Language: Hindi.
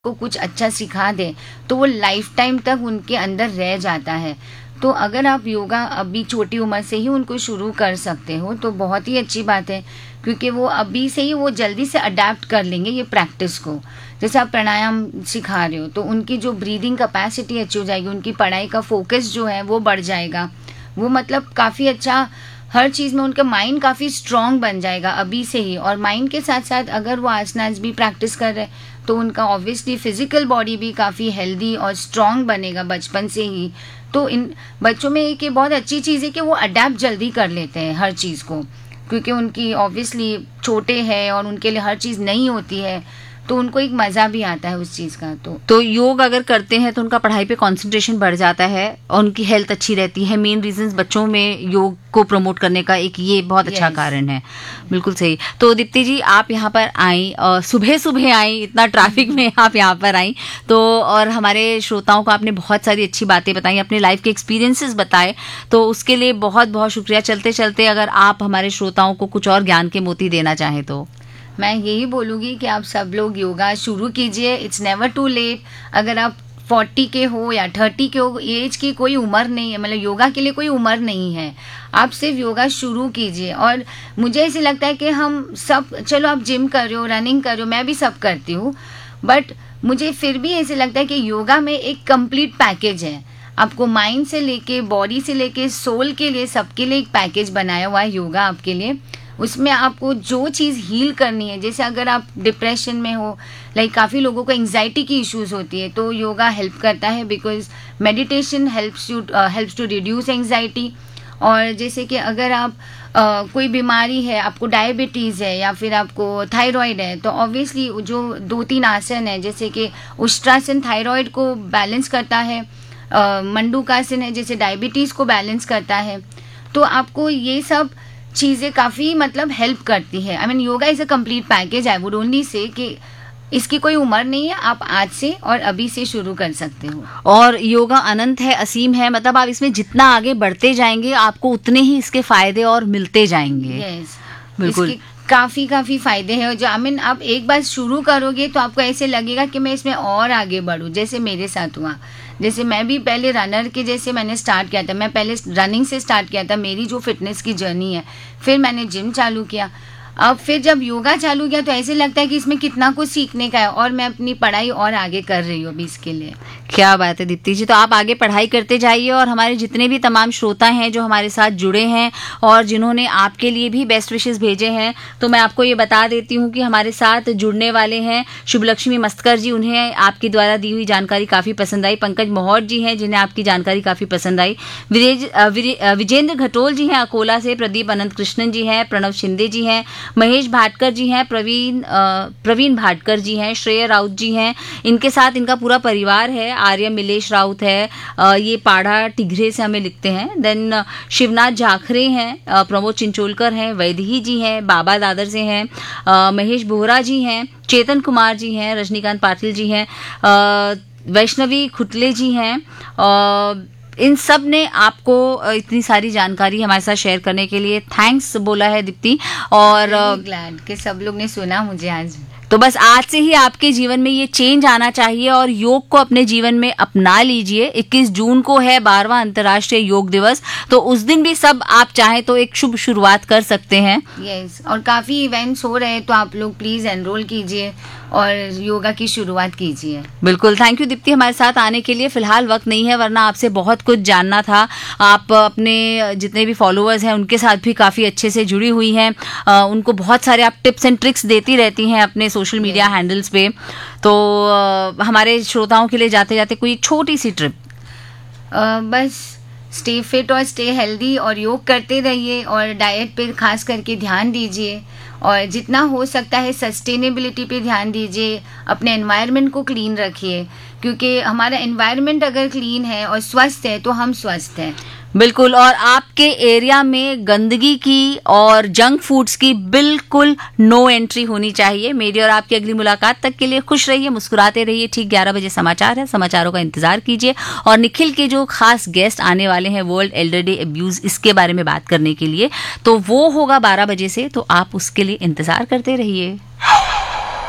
को कुछ अच्छा सिखा दे तो वो लाइफ टाइम तक उनके अंदर रह जाता है। तो अगर आप योगा अभी छोटी उम्र से ही उनको शुरू कर सकते हो तो बहुत ही अच्छी बात है, क्योंकि वो अभी से ही वो जल्दी से अडेप्ट कर लेंगे ये प्रैक्टिस को। जैसे आप प्राणायाम सिखा रहे हो तो उनकी जो ब्रीदिंग कैपेसिटी अच्छी हो जाएगी, उनकी पढ़ाई का फोकस जो है वो बढ़ जाएगा। वो मतलब काफ़ी अच्छा हर चीज़ में उनका माइंड काफ़ी स्ट्रांग बन जाएगा अभी से ही। और माइंड के साथ साथ अगर वो आसनास भी प्रैक्टिस कर रहे हैं तो उनका ऑब्वियसली फिजिकल बॉडी भी काफ़ी हेल्दी और स्ट्रांग बनेगा बचपन से ही। तो इन बच्चों में एक ये बहुत अच्छी चीज़ है कि वो अडेप्ट जल्दी कर लेते हैं हर चीज़ को, क्योंकि उनकी ऑब्वियसली छोटे हैं और उनके लिए हर चीज़ नई होती है, तो उनको एक मज़ा भी आता है उस चीज़ का। तो योग अगर करते हैं तो उनका पढ़ाई पे कंसंट्रेशन बढ़ जाता है और उनकी हेल्थ अच्छी रहती है। मेन रीजंस बच्चों में योग को प्रमोट करने का एक ये बहुत अच्छा कारण है। बिल्कुल सही। तो दीप्ति जी, आप यहाँ पर आई और सुबह सुबह आई, इतना ट्रैफिक में आप यहाँ पर आई, तो और हमारे श्रोताओं को आपने बहुत सारी अच्छी बातें बताई, अपने लाइफ के एक्सपीरियंसेस बताए, तो उसके लिए बहुत बहुत शुक्रिया। चलते चलते अगर आप हमारे श्रोताओं को कुछ और ज्ञान के मोती देना चाहें तो। मैं यही बोलूँगी कि आप सब लोग योगा शुरू कीजिए। It's never to late. अगर आप 40 के हो या 30 के हो, एज की कोई उम्र नहीं है, मतलब योगा के लिए कोई उम्र नहीं है। आप सिर्फ योगा शुरू कीजिए। और मुझे ऐसे लगता है कि हम सब, चलो आप जिम कर रहे हो, रनिंग कर रहे हो, मैं भी सब करती हूँ, बट मुझे फिर भी ऐसे लगता है कि योगा में एक कंप्लीट पैकेज है। आपको माइंड से लेके, बॉडी से लेके, सोल के लिए, सबके लिए एक पैकेज बनाया हुआ है योगा आपके लिए। उसमें आपको जो चीज़ हील करनी है, जैसे अगर आप डिप्रेशन में हो, लाइक काफ़ी लोगों को एंग्जाइटी की इश्यूज होती है, तो योगा हेल्प करता है, because meditation helps to reduce anxiety. और जैसे कि अगर आप कोई बीमारी है, आपको डायबिटीज़ है या फिर आपको थायराइड है, तो ऑब्वियसली जो 2-3 आसन है, जैसे कि उष्ट्रासन थायराइड को बैलेंस करता है, मंडूकासन है जैसे डायबिटीज़ को बैलेंस करता है। तो आपको ये सब चीज़ें काफ़ी मतलब हेल्प करती है। I mean yoga is a complete package. I would only say कि इसकी कोई उम्र नहीं है, आप आज से और अभी से शुरू कर सकते हो। और योगा अनंत है, असीम है, मतलब आप इसमें जितना आगे बढ़ते जाएंगे आपको उतने ही इसके फायदे और मिलते जाएंगे। यस, बिल्कुल। काफ़ी फायदे हैं। जो आई मीन आप एक बार शुरू करोगे तो आपको ऐसे लगेगा कि मैं इसमें और आगे बढ़ूँ, जैसे मेरे साथ हुआ। जैसे मैं भी पहले रनर के जैसे मैंने स्टार्ट किया था, मैं पहले रनिंग से स्टार्ट किया था, मेरी जो फिटनेस की जर्नी है, फिर मैंने जिम चालू किया। अब फिर जब योगा चालू किया तो ऐसे लगता है कि इसमें कितना कुछ सीखने का है, और मैं अपनी पढ़ाई और आगे कर रही हूँ अभी इसके लिए। क्या बात है दीप्ति जी। तो आप आगे पढ़ाई करते जाइए, और हमारे जितने भी तमाम श्रोता हैं जो हमारे साथ जुड़े हैं और जिन्होंने आपके लिए भी बेस्ट विशेस भेजे हैं, तो मैं आपको ये बता देती हूँ कि हमारे साथ जुड़ने वाले हैं शुभलक्ष्मी मस्कर जी, उन्हें आपकी द्वारा दी हुई जानकारी काफ़ी पसंद आई। पंकज मोहर जी हैं जिन्हें आपकी जानकारी काफ़ी पसंद आई। विजेंद्र घटोल जी हैं अकोला से, प्रदीप अनंत कृष्णन जी हैं, प्रणव शिंदे जी हैं, महेश भाटकर जी हैं, प्रवीण भाटकर जी हैं, श्रेय राउत जी हैं, इनके साथ इनका पूरा परिवार है, आर्य मिलेश राउत है, ये पाढ़ा टिघरे से हमें लिखते हैं। देन शिवनाथ जाखरे हैं, प्रमोद चिंचोलकर हैं, वैदेही जी हैं, बाबा दादर से हैं, महेश बोहरा जी हैं, चेतन कुमार जी हैं, रजनीकांत पाटिल जी हैं, वैष्णवी खुटले जी हैं। इन सब ने आपको इतनी सारी जानकारी हमारे साथ शेयर करने के लिए थैंक्स बोला है दीप्ति। और ग्लैड कि सब लोग ने सुना मुझे आज। तो बस आज से ही आपके जीवन में ये चेंज आना चाहिए और योग को अपने जीवन में अपना लीजिए। 21 जून को है 12वां अंतर्राष्ट्रीय योग दिवस, तो उस दिन भी सब आप चाहें तो एक शुभ शुरुआत कर सकते हैं। यस, और काफ़ी इवेंट्स हो रहे हैं, तो आप लोग प्लीज़ एनरोल कीजिए और योगा की शुरुआत कीजिए। बिल्कुल। थैंक यू दीप्ति हमारे साथ आने के लिए। फिलहाल वक्त नहीं है, वरना आपसे बहुत कुछ जानना था। आप अपने जितने भी फॉलोअर्स हैं उनके साथ भी काफ़ी अच्छे से जुड़ी हुई हैं, उनको बहुत सारे आप टिप्स एंड ट्रिक्स देती रहती हैं अपने सोशल मीडिया हैंडल्स पे। तो हमारे श्रोताओं के लिए जाते जाते कोई छोटी सी ट्रिप। बस स्टे फिट और स्टे हेल्दी, और योग करते रहिए, और डाइट पे खास करके ध्यान दीजिए, और जितना हो सकता है सस्टेनेबिलिटी पे ध्यान दीजिए। अपने एनवायरनमेंट को क्लीन रखिए, क्योंकि हमारा एनवायरनमेंट अगर क्लीन है और स्वस्थ है तो हम स्वस्थ हैं। बिल्कुल। और आपके एरिया में गंदगी की और जंक फूड्स की बिल्कुल नो एंट्री होनी चाहिए। मेरी और आपकी अगली मुलाकात तक के लिए खुश रहिए, मुस्कुराते रहिए। ठीक 11 बजे समाचार है, समाचारों का इंतजार कीजिए, और निखिल के जो खास गेस्ट आने वाले हैं वर्ल्ड एल्डर डे अब्यूज, इसके बारे में बात करने के लिए, तो वो होगा 12 बजे से, तो आप उसके लिए इंतजार करते रहिए।